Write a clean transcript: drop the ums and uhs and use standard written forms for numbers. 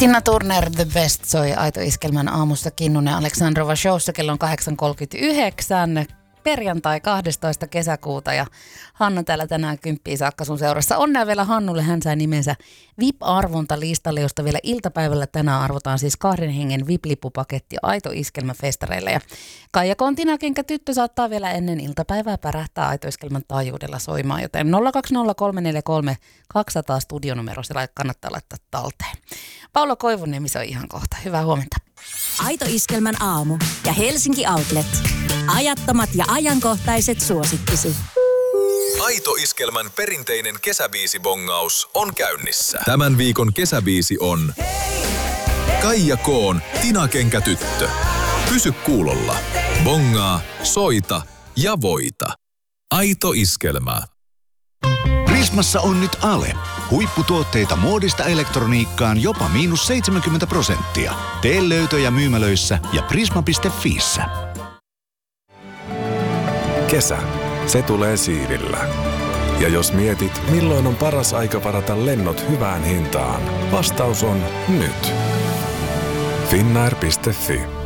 Tina Turner, The Best, soi Aito Iskelmän aamusta Kinnunen Aleksandrova showssa. Kello on 8.39, perjantai 12. kesäkuuta ja Hanna täällä tänään 10 saakka sun seurassa. Onnea vielä Hannulle, hän sai nimensä VIP-arvontalistalle, josta vielä iltapäivällä tänään arvotaan siis 2 hengen VIP-lippupaketti Aito Iskelmä festareille. Ja Kaija Kontina kenkä tyttö saattaa vielä ennen iltapäivää pärähtää Aito Iskelmän taajuudella soimaan, joten 020343200 studionumero, siellä kannattaa laittaa talteen. Paula Koivuniemi soi ihan kohta. Hyvää huomenta. Aito Iskelmän aamu ja Helsinki Outlet. Ajattomat ja ajankohtaiset suosikkisi. Aito Iskelmän perinteinen kesäbiisibongaus on käynnissä. Tämän viikon kesäbiisi on Kaija Koon Tina-kenkä-tyttö. Pysy kuulolla. Bongaa, soita ja voita. Aito Iskelmä. Prismassa on nyt ale. Huipputuotteita muodista elektroniikkaan jopa -70%. Tee löytöjä myymälöissä ja prisma.fiissä. Kesä, se tulee siidillä. Ja jos mietit, milloin on paras aika varata lennot hyvään hintaan, vastaus on nyt. Finnair.fi